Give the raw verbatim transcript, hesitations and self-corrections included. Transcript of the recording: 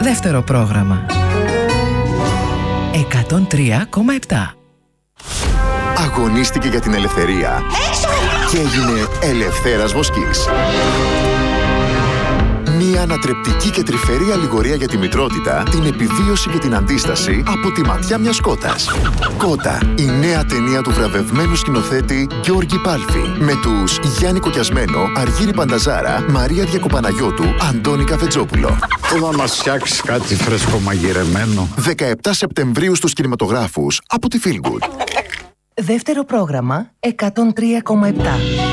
Δεύτερο πρόγραμμα. εκατόν τρία κόμμα επτά. Αγωνίστηκε για την ελευθερία και έγινε Ελευθέρας Βοσκής. Μια ανατρεπτική και τρυφερή αλληγορία για τη μητρότητα, την επιβίωση και την αντίσταση από τη ματιά μιας κότας. Κότα, η νέα ταινία του βραβευμένου σκηνοθέτη Γιώργη Πάλφη, με τους Γιάννη Κοκιασμένο, Αργύρη Πανταζάρα, Μαρία Διακοπαναγιώτου, Αντώνη Καφετζόπουλο. Θέλω να μας φτιάξεις κάτι φρεσκομαγειρεμένο. δεκαεπτά Σεπτεμβρίου στους κινηματογράφους από τη Feel Good. Δεύτερο πρόγραμμα εκατόν τρία κόμμα επτά.